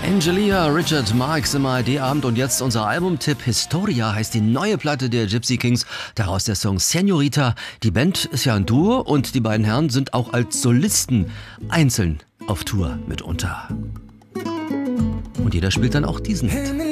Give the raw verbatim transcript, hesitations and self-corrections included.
Angelia, Richard Marx im A R D-Abend und jetzt unser Albumtipp. Historia heißt die neue Platte der Gypsy Kings, daraus der Song Senorita. Die Band ist ja ein Duo und die beiden Herren sind auch als Solisten einzeln auf Tour mitunter. Und jeder spielt dann auch diesen Hit.